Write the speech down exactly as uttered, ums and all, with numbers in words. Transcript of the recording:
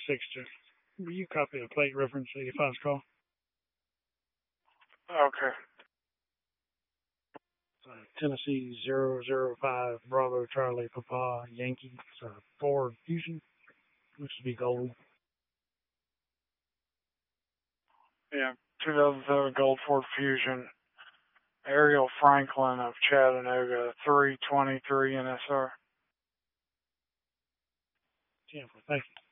sixty. Will you copy the plate reference eighty-five's call? Okay. Uh, Tennessee zero zero five Bravo Charlie Papa Yankee. It's a Ford Fusion. Looks to be gold. Yeah, two thousand seven Gold Ford Fusion. Ariel Franklin of Chattanooga, three twenty-three N S R. Yeah, thank you.